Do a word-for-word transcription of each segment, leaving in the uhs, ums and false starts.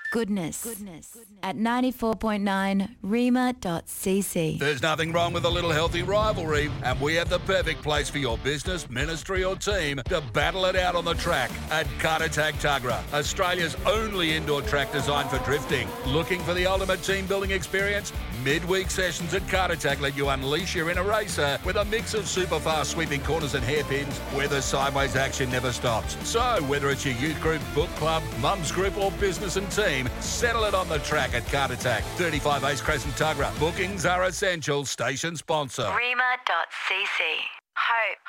Goodness. Goodness. At ninety-four point nine rima dot c c. There's nothing wrong with a little healthy rivalry, and we have the perfect place for your business, ministry or team to battle it out on the track at Kartatag Tuggerah, Australia's only indoor track designed for drifting. Looking for the ultimate team building experience? Midweek sessions at Kartatag let you unleash your inner racer with a mix of super fast sweeping corners and hairpins where the sideways action never stops. So whether it's your youth group, book club, mum's group or business and team, settle it on the track at Kartatag, thirty-five Ace Crescent, Tuggerah. Bookings are essential. Station sponsor. rima dot c c. Hope,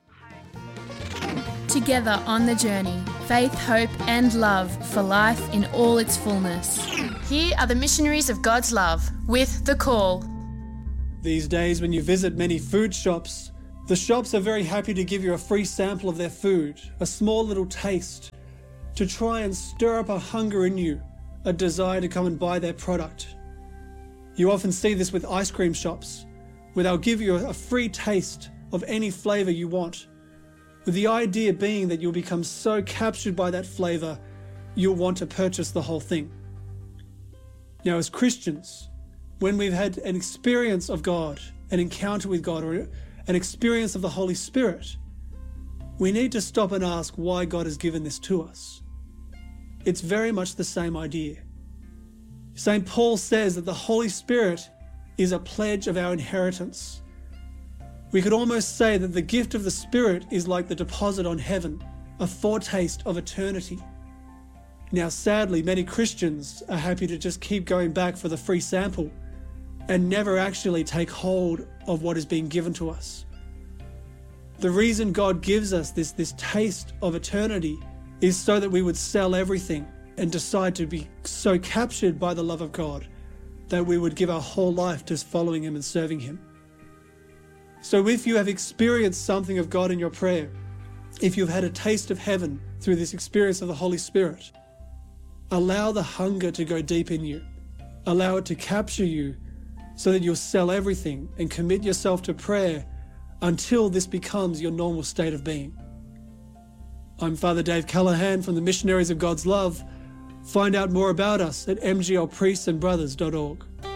hope, hope. Together on the journey, faith, hope and love for life in all its fullness. Here are the missionaries of God's love with The Call. These days when you visit many food shops, the shops are very happy to give you a free sample of their food, a small little taste, to try and stir up a hunger in you, a desire to come and buy their product. You often see this with ice cream shops, where they'll give you a free taste of any flavour you want, with the idea being that you'll become so captured by that flavour, you'll want to purchase the whole thing. Now, as Christians, when we've had an experience of God, an encounter with God, or an experience of the Holy Spirit, we need to stop and ask why God has given this to us. It's very much the same idea. Saint Paul says that the Holy Spirit is a pledge of our inheritance. We could almost say that the gift of the Spirit is like the deposit on heaven, a foretaste of eternity. Now, sadly, many Christians are happy to just keep going back for the free sample and never actually take hold of what is being given to us. The reason God gives us this, this taste of eternity is so that we would sell everything and decide to be so captured by the love of God that we would give our whole life to following Him and serving Him. So if you have experienced something of God in your prayer, if you've had a taste of heaven through this experience of the Holy Spirit, allow the hunger to go deep in you. Allow it to capture you so that you'll sell everything and commit yourself to prayer until this becomes your normal state of being. I'm Father Dave Callahan from the Missionaries of God's Love. Find out more about us at m g l priests and brothers dot org.